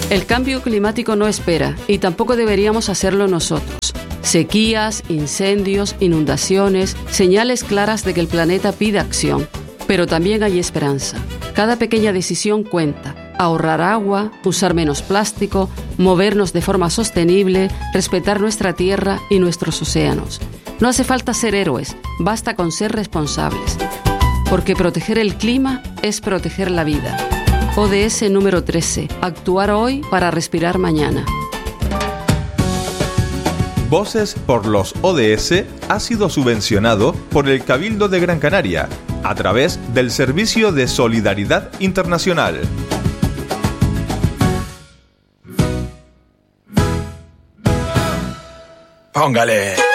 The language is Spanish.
El cambio climático no espera y tampoco deberíamos hacerlo nosotros. Sequías, incendios, inundaciones, señales claras de que el planeta pide acción. Pero también hay esperanza. Cada pequeña decisión cuenta. Ahorrar agua, usar menos plástico, movernos de forma sostenible, respetar nuestra tierra y nuestros océanos. No hace falta ser héroes, basta con ser responsables. Porque proteger el clima es proteger la vida. ODS número 13. Actuar hoy para respirar mañana. Voces por los ODS ha sido subvencionado por el Cabildo de Gran Canaria a través del Servicio de Solidaridad Internacional. Póngale.